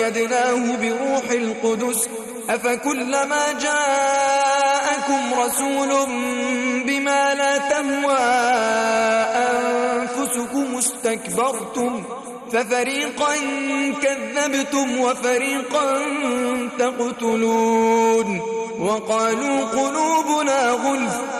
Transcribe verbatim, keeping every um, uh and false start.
وأيدناه بروح القدس أفكلما جاءكم رسول بما لا تهوى أنفسكم استكبرتم ففريقا كذبتم وفريقا تقتلون وقالوا قلوبنا غلف